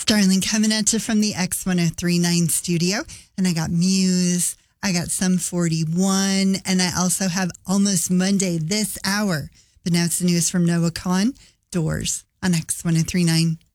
Darling, coming at you from the X1039 studio. And I got Muse, I got Sum 41, and I also have Almost Monday this hour. But now it's the news from Noah Khan, Doors on X1039.